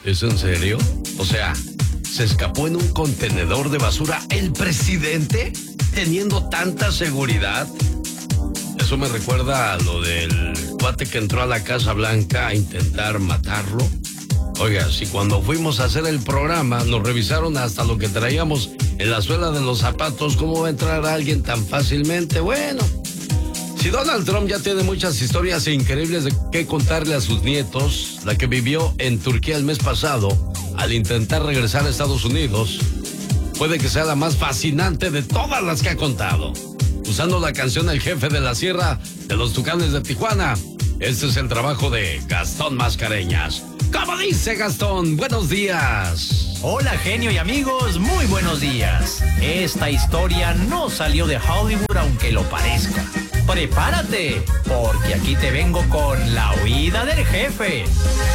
¿Es en serio? O sea, ¿se escapó en un contenedor de basura el presidente teniendo tanta seguridad? Eso me recuerda a lo del cuate que entró a la Casa Blanca a intentar matarlo. Oiga, si cuando fuimos a hacer el programa nos revisaron hasta lo que traíamos en la suela de los zapatos, ¿cómo va a entrar alguien tan fácilmente? Bueno, si Donald Trump ya tiene muchas historias increíbles de qué contarle a sus nietos, la que vivió en Turquía el mes pasado al intentar regresar a Estados Unidos, puede que sea la más fascinante de todas las que ha contado. Usando la canción El Jefe de la Sierra de los Tucanes de Tijuana, este es el trabajo de Gastón Mascareñas. ¿Cómo dice Gastón? Buenos días. Hola, genio y amigos, muy buenos días. Esta historia no salió de Hollywood, aunque lo parezca. Prepárate, porque aquí te vengo con la huida del jefe.